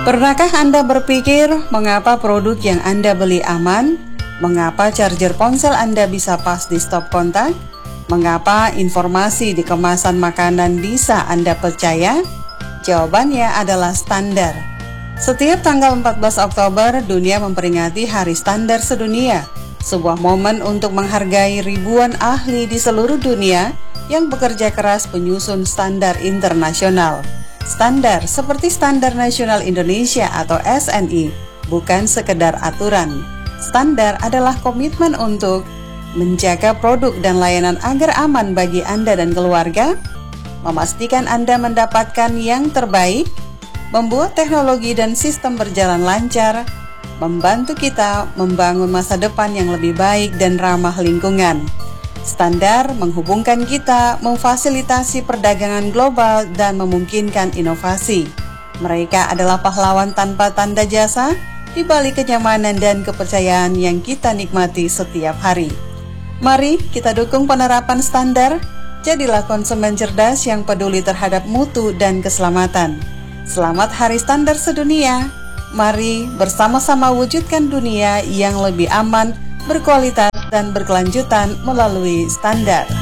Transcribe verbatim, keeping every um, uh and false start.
Pernahkah Anda berpikir mengapa produk yang Anda beli aman? Mengapa charger ponsel Anda bisa pas di stop kontak? Mengapa informasi di kemasan makanan bisa Anda percaya? Jawabannya adalah standar. Setiap tanggal empat belas Oktober, dunia memperingati Hari Standar Sedunia, sebuah momen untuk menghargai ribuan ahli di seluruh dunia yang bekerja keras menyusun standar internasional. Standar seperti Standar Nasional Indonesia atau S N I bukan sekedar aturan. Standar adalah komitmen untuk menjaga produk dan layanan agar aman bagi Anda dan keluarga, memastikan Anda mendapatkan yang terbaik, membuat teknologi dan sistem berjalan lancar, membantu kita membangun masa depan yang lebih baik dan ramah lingkungan. Standar menghubungkan kita, memfasilitasi perdagangan global dan memungkinkan inovasi. Mereka adalah pahlawan tanpa tanda jasa di balik kenyamanan dan kepercayaan yang kita nikmati setiap hari. Mari kita dukung penerapan standar, jadilah konsumen cerdas yang peduli terhadap mutu dan keselamatan. Selamat Hari Standar Sedunia. Mari bersama-sama wujudkan dunia yang lebih aman, berkualitas, dan berkelanjutan melalui standar.